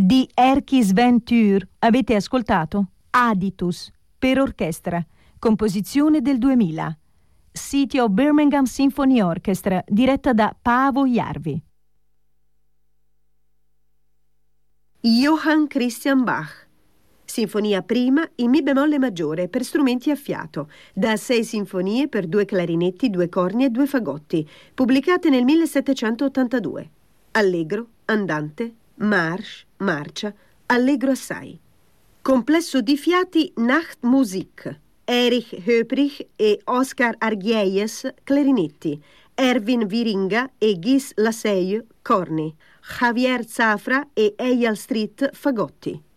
Di Erkki Sven Tür avete ascoltato Aditus per orchestra, composizione del 2000. City of Birmingham Symphony Orchestra, diretta da Paavo Järvi. Johann Christian Bach. Sinfonia prima in Mi bemolle maggiore per strumenti a fiato, da 6 sinfonie per 2 clarinetti, 2 corni e 2 fagotti, pubblicate nel 1782. Allegro, andante, marsch, marcia, allegro assai. Complesso di fiati Nachtmusik. Erich Höprich e Oscar Arghielles, clarinetti. Erwin Wieringa e Gis Lasseille, corni. Javier Zafra e Eyal Street, fagotti.